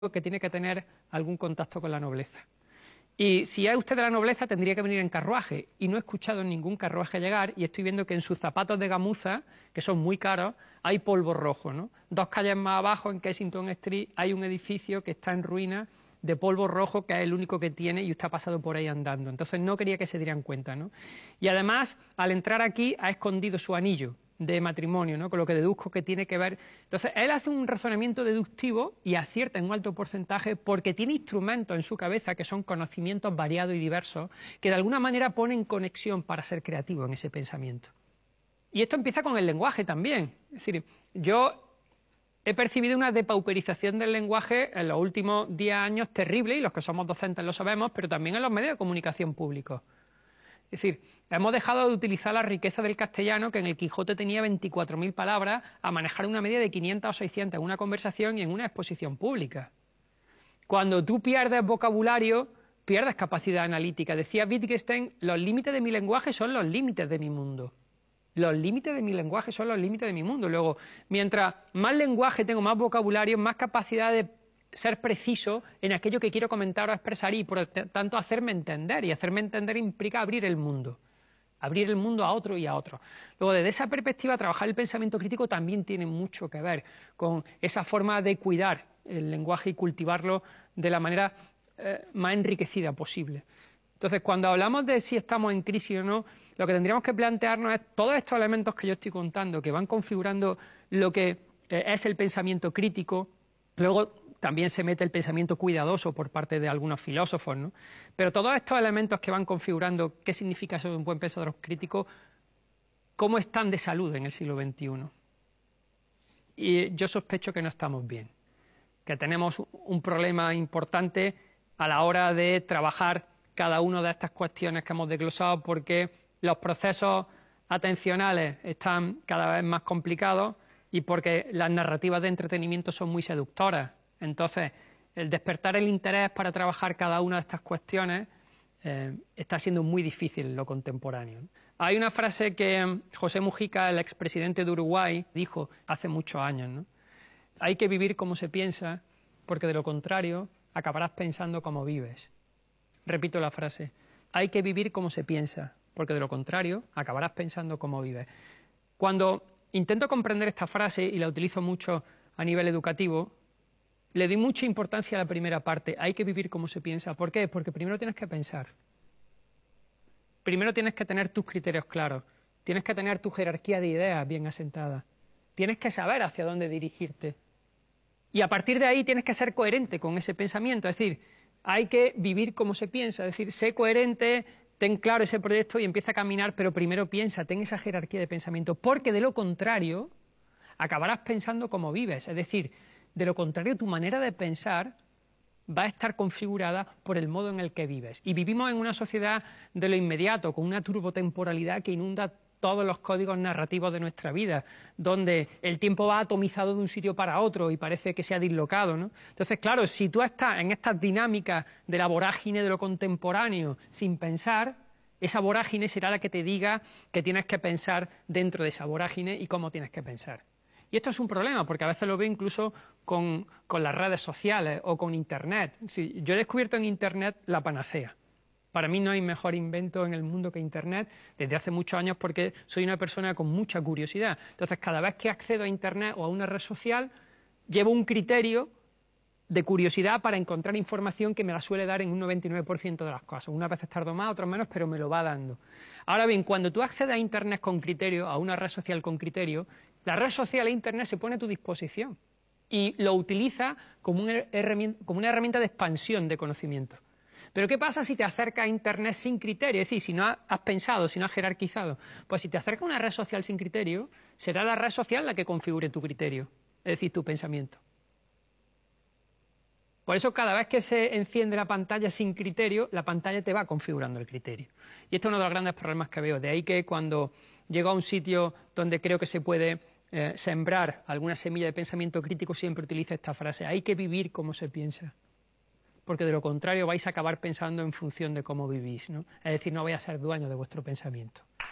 que tiene que tener algún contacto con la nobleza. Y si es usted de la nobleza, tendría que venir en carruaje. Y no he escuchado ningún carruaje llegar y estoy viendo que en sus zapatos de gamuza, que son muy caros, hay polvo rojo, ¿no? 2 calles más abajo, en Kensington Street, hay un edificio que está en ruinas de polvo rojo, que es el único que tiene, y usted ha pasado por ahí andando. Entonces no quería que se dieran cuenta, ¿no? Y además, al entrar aquí, ha escondido su anillo de matrimonio, ¿no? Con lo que deduzco que tiene que ver. Entonces, él hace un razonamiento deductivo y acierta en un alto porcentaje porque tiene instrumentos en su cabeza que son conocimientos variados y diversos que de alguna manera ponen en conexión para ser creativo en ese pensamiento. Y esto empieza con el lenguaje también. Es decir, yo he percibido una depauperización del lenguaje en los últimos 10 años terrible, y los que somos docentes lo sabemos, pero también en los medios de comunicación públicos. Es decir, hemos dejado de utilizar la riqueza del castellano, que en el Quijote tenía 24.000 palabras, a manejar una media de 500 o 600 en una conversación y en una exposición pública. Cuando tú pierdes vocabulario, pierdes capacidad analítica. Decía Wittgenstein, los límites de mi lenguaje son los límites de mi mundo. Los límites de mi lenguaje son los límites de mi mundo. Luego, mientras más lenguaje tengo, más vocabulario, más capacidad de ser preciso en aquello que quiero comentar o expresar y, por tanto, hacerme entender. Y hacerme entender implica abrir el mundo a otro y a otro. Luego, desde esa perspectiva, trabajar el pensamiento crítico también tiene mucho que ver con esa forma de cuidar el lenguaje y cultivarlo de la manera más enriquecida posible. Entonces, cuando hablamos de si estamos en crisis o no, lo que tendríamos que plantearnos es todos estos elementos que yo estoy contando, que van configurando lo que es el pensamiento crítico. Luego también se mete el pensamiento cuidadoso por parte de algunos filósofos, ¿no? Pero todos estos elementos que van configurando qué significa eso de un buen pensador crítico, cómo están de salud en el siglo XXI. Y yo sospecho que no estamos bien, que tenemos un problema importante a la hora de trabajar cada una de estas cuestiones que hemos desglosado, porque los procesos atencionales están cada vez más complicados y porque las narrativas de entretenimiento son muy seductoras. Entonces, el despertar el interés para trabajar cada una de estas cuestiones está siendo muy difícil en lo contemporáneo. Hay una frase que José Mujica, el expresidente de Uruguay, dijo hace muchos años, ¿no? Hay que vivir como se piensa, porque de lo contrario acabarás pensando como vives. Repito la frase, hay que vivir como se piensa, porque de lo contrario acabarás pensando como vives. Cuando intento comprender esta frase, y la utilizo mucho a nivel educativo, le doy mucha importancia a la primera parte, hay que vivir como se piensa. ¿Por qué? Porque primero tienes que pensar. Primero tienes que tener tus criterios claros, tienes que tener tu jerarquía de ideas bien asentada, tienes que saber hacia dónde dirigirte. Y a partir de ahí tienes que ser coherente con ese pensamiento, es decir, hay que vivir como se piensa, es decir, sé coherente, ten claro ese proyecto y empieza a caminar, pero primero piensa, ten esa jerarquía de pensamiento, porque de lo contrario acabarás pensando como vives, es decir, de lo contrario tu manera de pensar va a estar configurada por el modo en el que vives. Y vivimos en una sociedad de lo inmediato, con una turbotemporalidad que inunda todos los códigos narrativos de nuestra vida, donde el tiempo va atomizado de un sitio para otro y parece que se ha dislocado, ¿no? Entonces, claro, si tú estás en estas dinámicas de la vorágine de lo contemporáneo sin pensar, esa vorágine será la que te diga que tienes que pensar dentro de esa vorágine y cómo tienes que pensar. Y esto es un problema, porque a veces lo veo incluso con las redes sociales o con Internet. Sí, yo he descubierto en Internet la panacea. Para mí no hay mejor invento en el mundo que Internet desde hace muchos años, porque soy una persona con mucha curiosidad. Entonces, cada vez que accedo a Internet o a una red social, llevo un criterio de curiosidad para encontrar información que me la suele dar en un 99% de las cosas. Unas veces tardo más, otras menos, pero me lo va dando. Ahora bien, cuando tú accedes a Internet con criterio, a una red social con criterio, la red social e Internet se pone a tu disposición y lo utiliza como una herramienta de expansión de conocimiento. Pero ¿qué pasa si te acercas a Internet sin criterio? Es decir, si no has pensado, si no has jerarquizado. Pues si te acercas a una red social sin criterio, será la red social la que configure tu criterio, es decir, tu pensamiento. Por eso cada vez que se enciende la pantalla sin criterio, la pantalla te va configurando el criterio. Y esto es uno de los grandes problemas que veo. De ahí que cuando llego a un sitio donde creo que se puede sembrar alguna semilla de pensamiento crítico, siempre utilizo esta frase, hay que vivir como se piensa. Porque de lo contrario vais a acabar pensando en función de cómo vivís, ¿no? Es decir, no vais a ser dueños de vuestro pensamiento.